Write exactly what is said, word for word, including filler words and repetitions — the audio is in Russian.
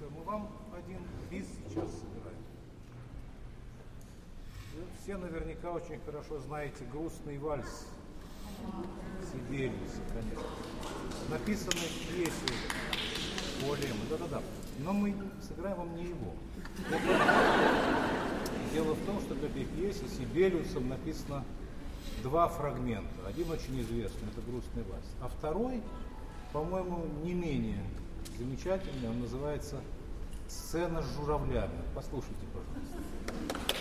мы вам один бис сейчас сыграем. Вы все наверняка очень хорошо знаете грустный вальс Сибелиуса, конечно. Написанный в пьесе Уоллема. Да-да-да. Но мы сыграем вам не его. Дело в том, что в этой пьесе Сибелиусом написано два фрагмента. Один очень известный, это грустный вальс. А второй, по-моему, не менее замечательный, он называется «Сцена с журавлями». Послушайте, пожалуйста.